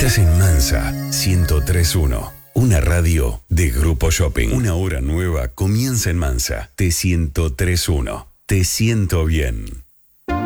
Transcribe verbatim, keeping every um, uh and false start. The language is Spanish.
Estás en Mansa ciento tres punto uno, una radio de Grupo Shopping. Una hora nueva comienza en Mansa. T ciento tres punto uno. Te siento bien.